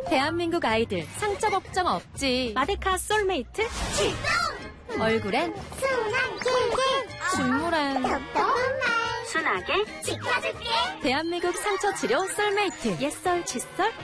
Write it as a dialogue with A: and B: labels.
A: 대한민국 아이들 상처 걱정 없지. 마데카 솔메이트
B: 출동!
A: 얼굴엔
B: 순한 길게
A: 중물엔
B: 톡톡한 말
A: 순하게
B: 지켜줄게.
A: 대한민국 상처 치료 솔메이트 옛설 칫솔